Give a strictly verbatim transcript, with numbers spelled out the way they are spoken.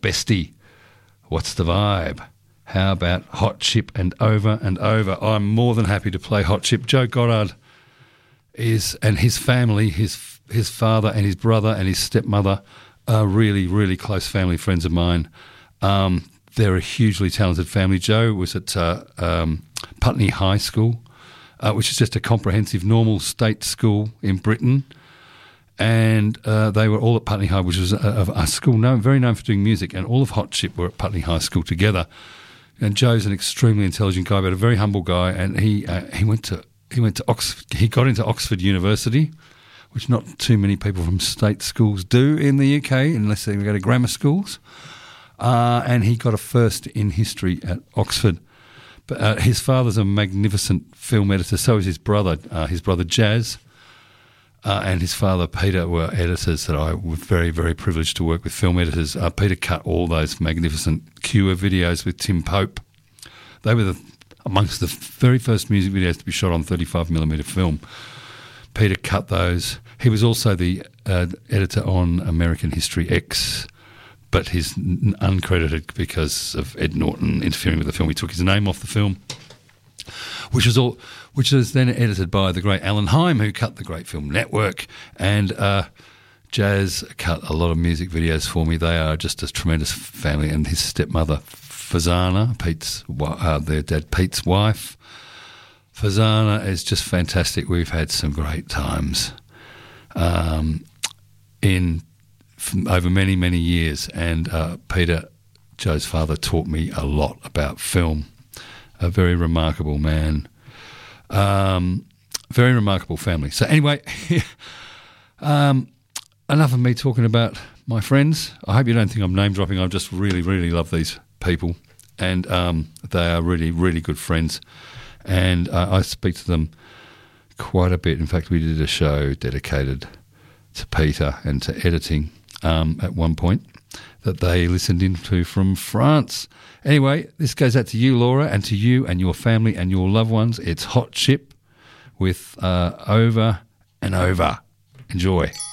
bestie, what's the vibe? How about Hot Chip and Over and Over? I'm more than happy to play Hot Chip. Joe Goddard is, and his family, his his father and his brother and his stepmother are really, really close family friends of mine. Um, they're a hugely talented family. Joe was at uh, um, Putney High School, uh, which is just a comprehensive normal state school in Britain. And uh, they were all at Putney High, which was a, a school known, very known for doing music, and all of Hot Chip were at Putney High School together. And Joe's an extremely intelligent guy, but a very humble guy. And he uh, he went to he went to Oxford. He got into Oxford University, which not too many people from state schools do in the U K, unless they go to grammar schools. Uh, and he got a first in history at Oxford. But uh, his father's a magnificent film editor. So is his brother. Uh, his brother Jazz. Uh, and his father, Peter, were editors that I was very, very privileged to work with, film editors. Uh, Peter cut all those magnificent Cure videos with Tim Pope. They were the, amongst the very first music videos to be shot on thirty-five millimeter film. Peter cut those. He was also the uh, editor on American History X, but he's n- uncredited because of Ed Norton interfering with the film. He took his name off the film, which was all... which was then edited by the great Alan Heim, who cut the great Film Network, and uh, Jazz cut a lot of music videos for me. They are just a tremendous family, and his stepmother, Fazana, Pete's, uh, their dad Pete's wife, Fazana is just fantastic. We've had some great times um, in over many, many years, and uh, Peter, Joe's father, taught me a lot about film. A very remarkable man. Um, very remarkable family. So anyway, um, enough of me talking about my friends. I hope you don't think I'm name dropping. I just really, really love these people, and um, they are really, really good friends. And uh, I speak to them quite a bit. In fact, we did a show dedicated to Peter and to editing um, at one point that they listened into from France. Anyway, this goes out to you, Laura, and to you and your family and your loved ones. It's Hot Chip with uh, Over and Over. Enjoy.